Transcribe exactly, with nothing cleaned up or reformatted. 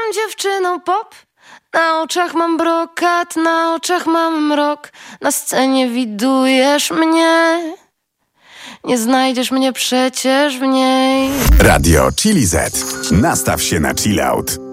Jestem dziewczyną pop, na oczach mam brokat, na oczach mam mrok. Na scenie widujesz mnie, nie znajdziesz mnie przecież w niej. Radio Chili Z. Nastaw się na chill out.